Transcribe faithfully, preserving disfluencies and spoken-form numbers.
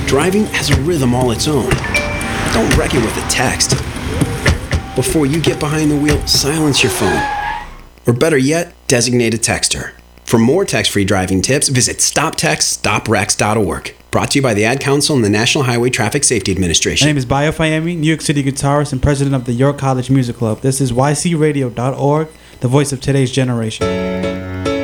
Driving has a rhythm all its own. Don't wreck it with a text. Before you get behind the wheel, silence your phone. Or better yet, designate a texter. For more text-free driving tips, visit stop text stop wrecks dot org. Brought to you by the Ad Council and the National Highway Traffic Safety Administration. My name is Bayo Fayemi, New York City guitarist and president of the York College Music Club. This is Y C radio dot org, the voice of today's generation.